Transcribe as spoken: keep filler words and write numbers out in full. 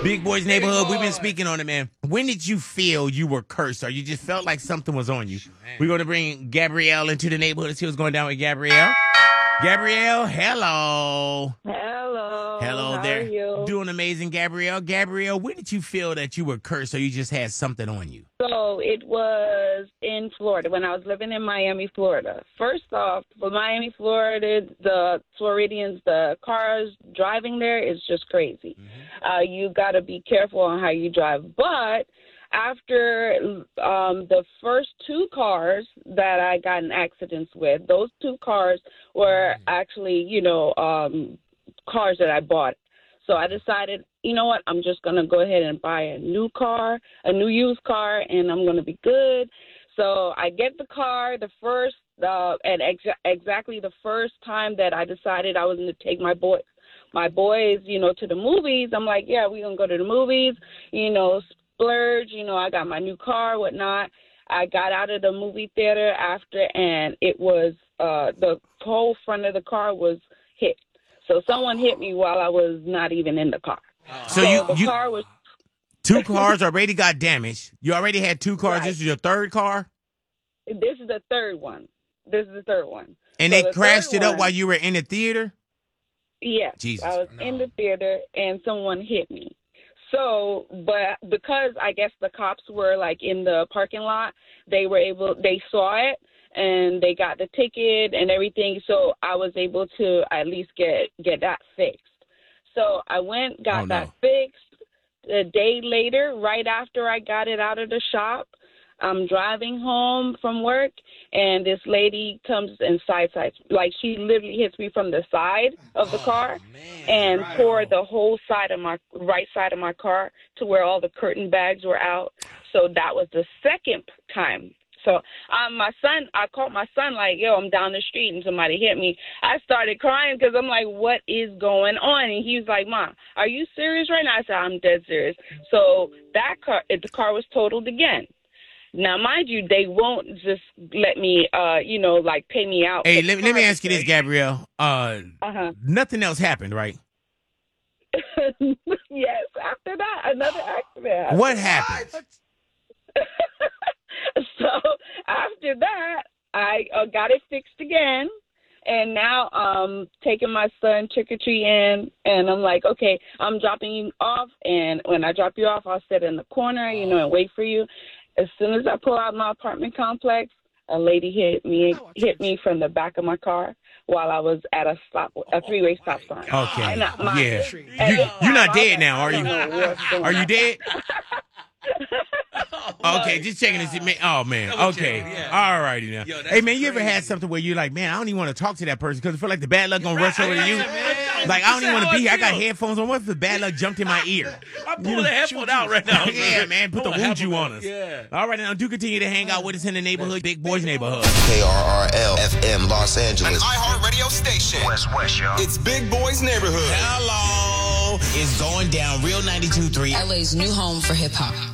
Big Boys Neighborhood, we've been speaking on it, man. When did you feel you were cursed, or you just felt like something was on you? We're going to bring Gabrielle into the neighborhood to see what's going down with Gabrielle. Gabrielle, hello. Hello. Hello How there. Are you? Doing amazing, Gabrielle. Gabrielle, when did you feel that you were cursed, or you just had something on you? So it was in Florida when I was living in Miami, Florida. First off, for Miami, Florida, the Floridians, the cars driving there is just crazy. Mm-hmm. Uh, you got to be careful on how you drive. But after um, the first two cars that I got in accidents with, those two cars were actually, you know, um, cars that I bought. So I decided, you know what, I'm just going to go ahead and buy a new car, a new used car, and I'm going to be good. So I get the car, the first, uh, and ex- exactly the first time that I decided I was going to take my boys, my boys, you know, to the movies. I'm like, yeah, we're going to go to the movies, you know, splurge, you know, I got my new car, whatnot. I got out of the movie theater after, and it was, uh, the whole front of the car was hit. So someone hit me while I was not even in the car. So, so you, the you car was two cars already got damaged. You already had two cars. Right. This is your third car? This is the third one. This is the third one. And so they the crashed it up one, while you were in the theater? Yes. Jesus. I was No. in the theater, and someone hit me. So, but because I guess the cops were, like, in the parking lot, they were able, they saw it, and they got the ticket and everything, so I was able to at least get, get that fixed. So I went, got oh, no. that fixed. A day later, right after I got it out of the shop, I'm driving home from work, and this lady comes and sideswipes. Like, she literally hits me from the side of the car oh, man, and right tore on. the whole side of my, right side of my car to where all the curtain bags were out. So that was the second time. So um, my son, I called my son like, yo, I'm down the street and somebody hit me. I started crying because I'm like, what is going on? And he was like, Mom, are you serious right now? I said, I'm dead serious. So that car, the car was totaled again. Now, mind you, they won't just let me, uh, you know, like pay me out. Hey, let, let me ask you this, Gabrielle. Uh, uh-huh. Nothing else happened, right? Yes, after that, another accident. What happened? So after that, I uh, got it fixed again, and now I'm taking my son trick-or-treating, and I'm like, okay, I'm dropping you off, and when I drop you off, I'll sit in the corner, you know, and wait for you. As soon as I pull out my apartment complex, a lady hit me hit me from the back of my car while I was at a stop, a three-way stop sign. Okay, And I- my- yeah. and You, this you're not time, I dead was now, are like, you? I don't know what's going Are you on. dead? Oh, Okay, just checking to see. Man, oh man, Double okay, check, yeah. all righty now. Yo, that's Hey man, you ever had crazy. something where you're like, man, I don't even want to talk to that person because I feel like the bad luck gonna rush over to you? Yeah, man. Like I don't even want to be here. I got feel. headphones on. What if the bad luck jumped in my ear? I'm pulling the headphone out right now. Yeah, man, put the Pulling wound you headphone on out. us. Yeah. All right, now do continue to hang out with us in the neighborhood, Big Boys Neighborhood. K R R L F M Los An Angeles. iHeartRadio station. West West, y'all. It's Big Boys Neighborhood. Hello, it's going down. Real ninety-two point three. L A's new home for hip hop.